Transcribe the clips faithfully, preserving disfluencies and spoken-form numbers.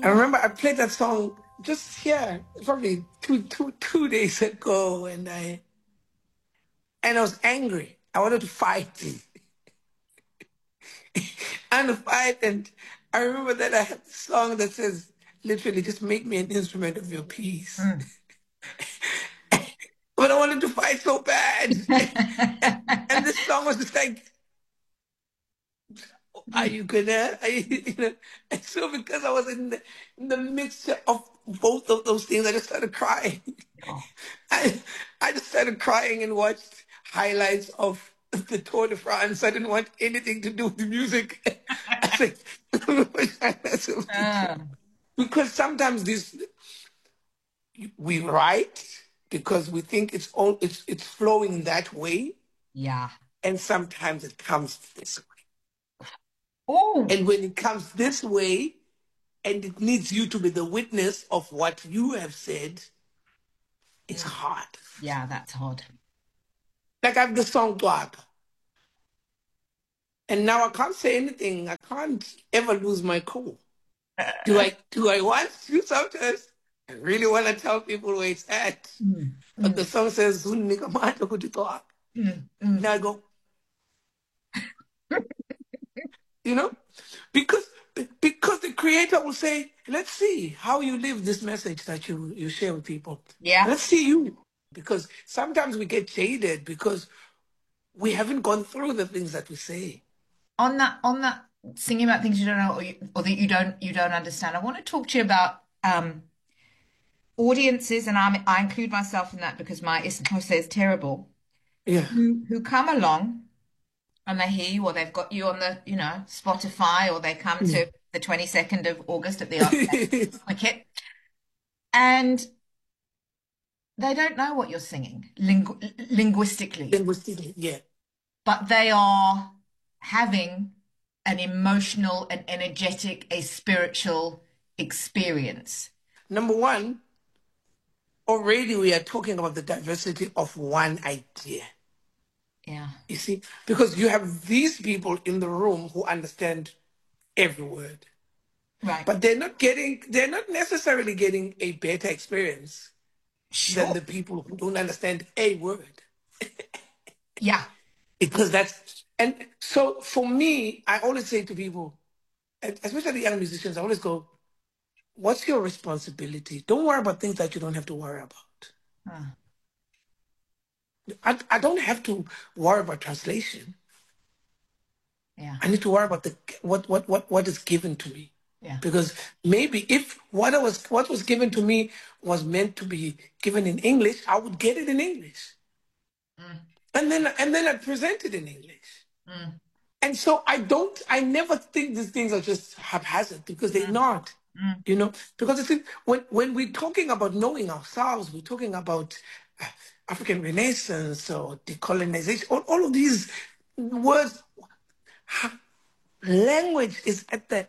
I remember I played that song just here, probably two, two, two days ago, and I and I was angry. I wanted to fight and to fight, and I remember that I had this song that says, literally, just make me an instrument of your peace. Mm. But I wanted to fight so bad, and, and this song was just like, are you gonna? Are you, you know? And so because I was in the, in the mixture of both of those things, I just started crying. Oh. I I just started crying and watched highlights of the Tour de France. I didn't want anything to do with the music. I said, Ah, because sometimes this we write because we think it's all it's it's flowing that way, yeah. and sometimes it comes this way. Oh, And when it comes this way, and it needs you to be the witness of what you have said, it's hard. yeah, that's hard. Like I have the song Dwaka. And now I can't say anything. I can't ever lose my cool. Do I do I want to sometimes? I really want to tell people where it's at. Mm, But mm, the song says, "Zunika mata kuti Dwaka." mm, mm. And I go, you know? Because because the creator will say, let's see how you live this message that you, you share with people. Yeah. Let's see you. Because sometimes we get jaded because we haven't gone through the things that we say. On that, on that, singing about things you don't know or, you, or that you don't you don't understand. I want to talk to you about um, audiences, and I I include myself in that because my Isnose is terrible. Yeah. Who who come along and they hear you, or they've got you on the you know Spotify, or they come Yeah. to the twenty-second of August at the Arts Wicket, and they don't know what you're singing lingu linguistically, Linguistically, yeah. but they are having an emotional, an energetic, a spiritual experience. Number one, already we are talking about the diversity of one idea. Yeah. You see, because you have these people in the room who understand every word, Right. but they're not getting, they're not necessarily getting a better experience Sure. than the people who don't understand a word. Yeah. Because that's, and so for me, I always say to people, and especially young musicians, I always go, what's your responsibility? Don't worry about things that you don't have to worry about. Huh. I, I don't have to worry about translation. Yeah. I need to worry about the what what what what is given to me. Yeah. Because maybe if what I was what was given to me was meant to be given in English, I would get it in English. Mm. And then and then I present it in English. Mm. And so I don't I never think these things are just haphazard because they're Mm. not. Mm. You know, because it's, when when we're talking about knowing ourselves, we're talking about uh, African Renaissance or decolonization, all, all of these words. Language is at the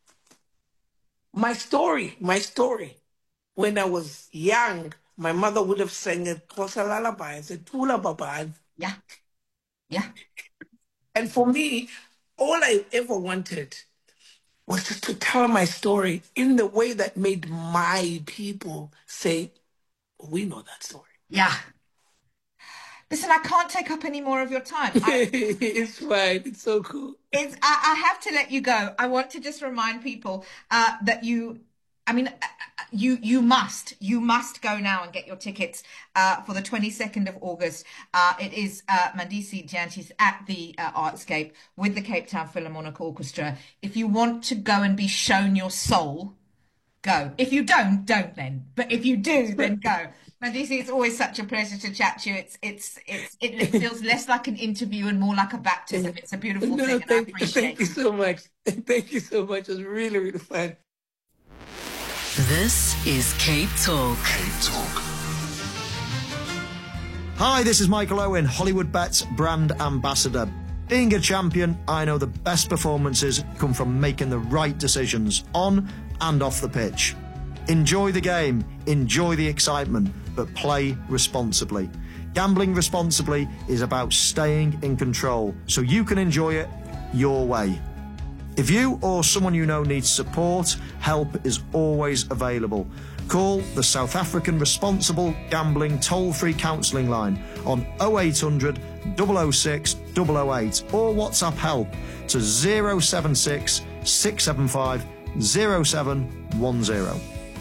my story, my story. When I was young, my mother would have sang a Xhosa lullaby and said, Tula Baba. Yeah. Yeah. And for me, all I ever wanted was just to tell my story in the way that made my people say, we know that story. Yeah. Listen, I can't take up any more of your time. I, It's fine. It's so cool. it's, I, I have to let you go. I want to just remind people uh, that you, I mean, uh, you you must, you must go now and get your tickets uh, for the twenty-second of August. Uh, it is uh, Mandisi Jantjies at the uh, Artscape with the Cape Town Philharmonic Orchestra. If you want to go and be shown your soul, go. If you don't, don't then. But if you do, then go. Mandisi, it's always such a pleasure to chat to you. It's it's it's it feels less like an interview and more like a baptism. It's a beautiful No, thing, and I thank, appreciate thank you it. so much. Thank you so much. It was really, really fun. This is Cape Talk. Cape Talk. Hi, this is Michael Owen, Hollywood Bets brand ambassador. Being a champion, I know the best performances come from making the right decisions on and off the pitch. Enjoy the game, enjoy the excitement, but play responsibly. Gambling responsibly is about staying in control so you can enjoy it your way. If you or someone you know needs support, help is always available. Call the South African Responsible Gambling toll-free counselling line on oh eight hundred, double oh six, double oh eight or WhatsApp help to zero seven six, six seven five, zero seven one zero.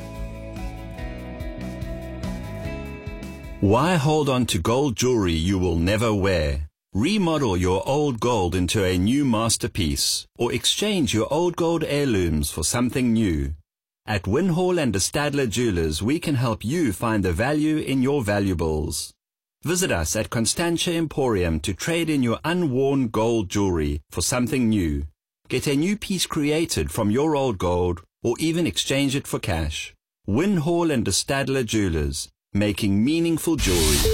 Why hold on to gold jewelry you will never wear? Remodel your old gold into a new masterpiece or exchange your old gold heirlooms for something new. At Winhall and de Stadler Jewelers, we can help you find the value in your valuables. Visit us at Constantia Emporium to trade in your unworn gold jewelry for something new. Get a new piece created from your old gold or even exchange it for cash. Winhall and de Stadler Jewelers, making meaningful jewelry.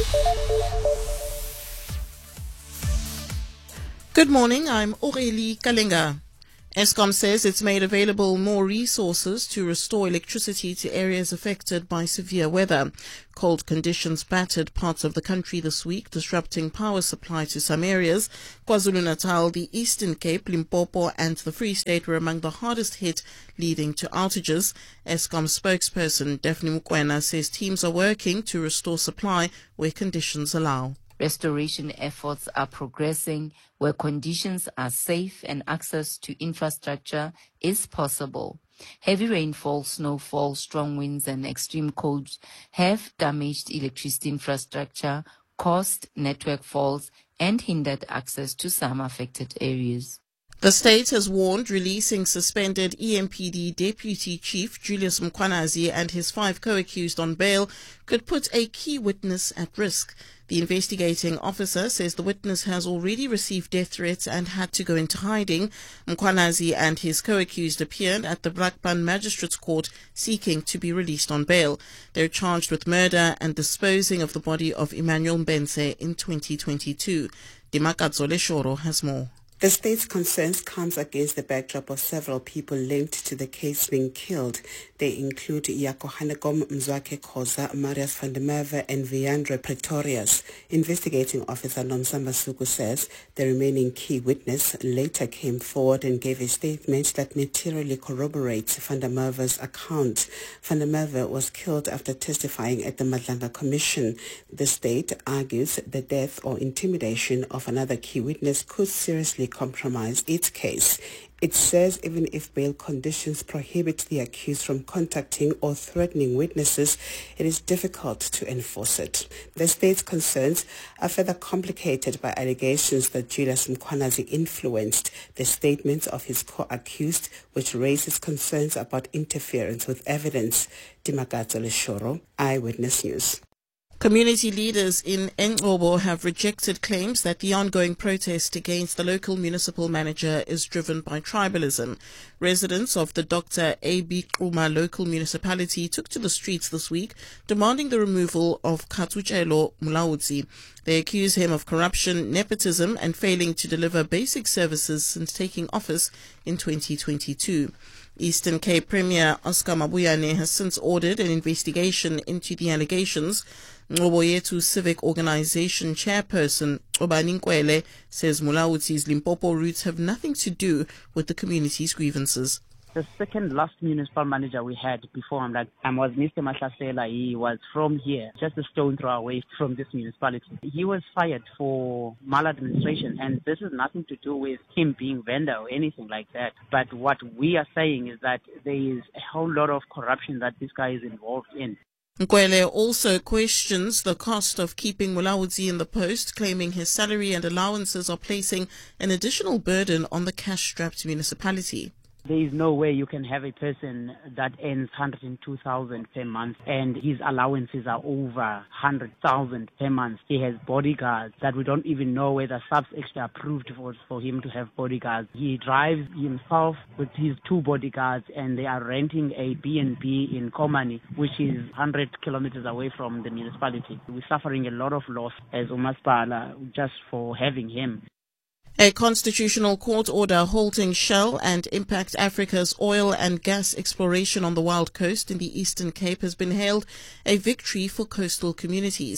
Good morning, I'm Aurélie Kalinga. Eskom says it's made available more resources to restore electricity to areas affected by severe weather. Cold conditions battered parts of the country this week, disrupting power supply to some areas. KwaZulu-Natal, the Eastern Cape, Limpopo and the Free State were among the hardest hit, leading to outages. Eskom spokesperson Daphne Mokoena says teams are working to restore supply where conditions allow. Restoration efforts are progressing where conditions are safe and access to infrastructure is possible. Heavy rainfall, snowfall, strong winds and extreme cold have damaged electricity infrastructure, caused network faults and hindered access to some affected areas. The state has warned releasing suspended E M P D Deputy Chief Julius Mkhwanazi and his five co-accused on bail could put a key witness at risk. The investigating officer says the witness has already received death threats and had to go into hiding. Mkhwanazi and his co-accused appeared at the Brakpan Magistrates Court seeking to be released on bail. They're charged with murder and disposing of the body of Emmanuel Mbense in twenty twenty-two. Dimakatso Leshoro has more. The state's concerns comes against the backdrop of several people linked to the case being killed. They include Yako Hanegom Mzwake Khoza, Marius van der Merwe and Viandre Pretorius. Investigating officer Nomsamba Suku says the remaining key witness later came forward and gave a statement that materially corroborates van der Merwe's account. Van der Merwe was killed after testifying at the Madlanga Commission. The state argues the death or intimidation of another key witness could seriously compromise its case. It says even if bail conditions prohibit the accused from contacting or threatening witnesses, it is difficult to enforce it. The state's concerns are further complicated by allegations that Julius Mkhwanazi influenced the statements of his co-accused, which raises concerns about interference with evidence. Dimakatso Leshoro, Eyewitness News. Community leaders in Engcobo have rejected claims that the ongoing protest against the local municipal manager is driven by tribalism. Residents of the Doctor A B Quma local municipality took to the streets this week, demanding the removal of Katsuchelo Mulaudzi. They accuse him of corruption, nepotism and failing to deliver basic services since taking office in twenty twenty-two. Eastern Cape Premier Oscar Mabuyane has since ordered an investigation into the allegations. Ngoboyetu Civic Organization chairperson Obani Nkwele says Mulaudzi's Limpopo roots have nothing to do with the community's grievances. The second last municipal manager we had before him that um, was Mister Mahlasela. He was from here, just a stone throw away from this municipality. He was fired for maladministration, and this has nothing to do with him being vendor or anything like that. But what we are saying is that there is a whole lot of corruption that this guy is involved in. Nkwele also questions the cost of keeping Mulaudzi in the post, claiming his salary and allowances are placing an additional burden on the cash-strapped municipality. There is no way you can have a person that earns one hundred two thousand per month and his allowances are over one hundred thousand per month. He has bodyguards that we don't even know whether SAPS actually approved for, for him to have bodyguards. He drives himself with his two bodyguards and they are renting a B and B in Komani, which is one hundred kilometers away from the municipality. We're suffering a lot of loss as Umaspala just for having him. A constitutional court order halting Shell and Impact Africa's oil and gas exploration on the Wild Coast in the Eastern Cape has been hailed a victory for coastal communities.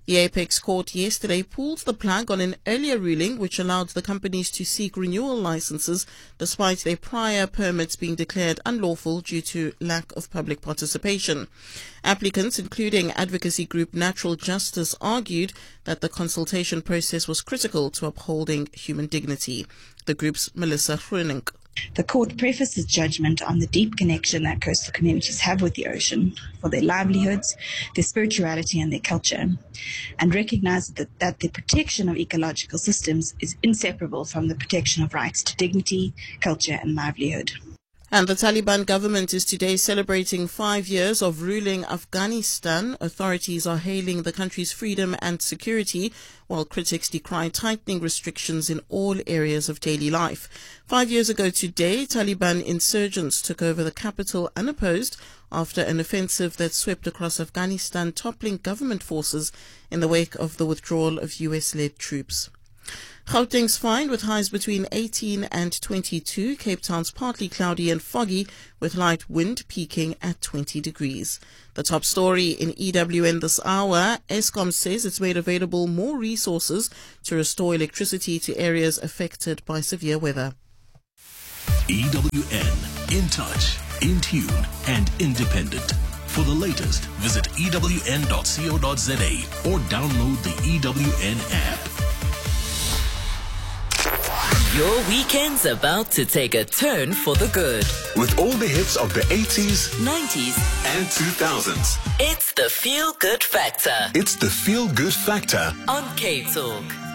The Apex Court yesterday pulled the plug on an earlier ruling which allowed the companies to seek renewal licenses despite their prior permits being declared unlawful due to lack of public participation. Applicants, including advocacy group Natural Justice, argued that the consultation process was critical to upholding human dignity. The group's Melissa Groening. The court prefaced its judgment on the deep connection that coastal communities have with the ocean for their livelihoods, their spirituality and their culture, and recognized that, that the protection of ecological systems is inseparable from the protection of rights to dignity, culture and livelihood. And the Taliban government is today celebrating five years of ruling Afghanistan. Authorities are hailing the country's freedom and security, while critics decry tightening restrictions in all areas of daily life. Five years ago today, Taliban insurgents took over the capital unopposed after an offensive that swept across Afghanistan, toppling government forces in the wake of the withdrawal of U S-led troops. Gauteng's fine with highs between eighteen and twenty-two. Cape Town's partly cloudy and foggy with light wind peaking at twenty degrees. The top story in E W N this hour, Eskom says it's made available more resources to restore electricity to areas affected by severe weather. E W N, in touch, in tune and independent. For the latest, visit E W N dot co dot za or download the E W N app. Your weekend's about to take a turn for the good. With all the hits of the eighties, nineties, and two thousands. It's the Feel Good Factor. It's the Feel Good Factor on K Talk.